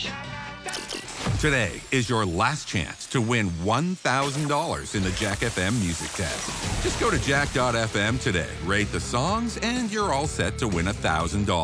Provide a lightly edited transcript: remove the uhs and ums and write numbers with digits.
Today is your last chance to win $1,000 in the Jack FM Music Test. Just go to jack.fm today, rate the songs, and you're all set to win $1,000.